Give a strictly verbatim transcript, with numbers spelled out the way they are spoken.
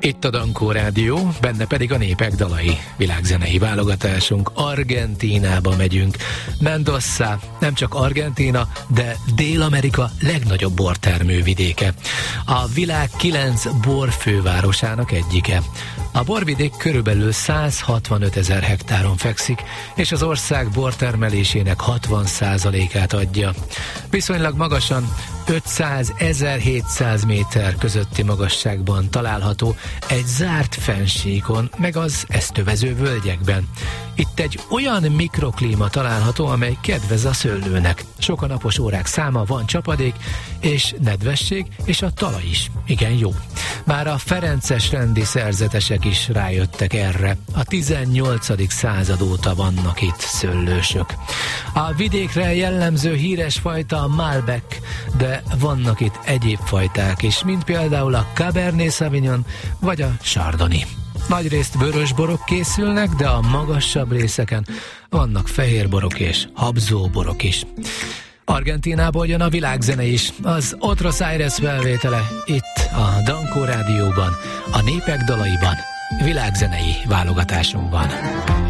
Itt a Dankó Rádió, benne pedig a népek dalai, világzenei válogatásunk. Argentínába megyünk. Mendoza nem csak Argentína, de Dél-Amerika legnagyobb bortermő vidéke. A világ kilenc borfővárosának egyike. A borvidék körülbelül száz hatvanöt ezer hektáron fekszik, és az ország bortermelésének hatvan százalékát adja. Viszonylag magasan ötszáz-ezerhétszáz méter közötti magasságban található egy zárt fennsíkon, meg az ezt övező völgyekben. Itt egy olyan mikroklíma található, amely kedvez a szőlőnek. Sok a napos órák száma, van csapadék és nedvesség, és a talaj is igen jó. Már a ferences rendi szerzetesek is rájöttek erre. A tizennyolcadik század óta vannak itt szőlősök. A vidékre jellemző híres fajta a Malbec, de vannak itt egyéb fajták is, mint például a Cabernet Sauvignon vagy a Chardonnay. Nagyrészt vörös borok készülnek, de a magasabb részeken vannak fehérborok és habzóborok is. Argentínából jön a világzene is, az Otros Aires felvétele itt a Dankó Rádióban, a népek dalaiban, világzenei válogatásunkban.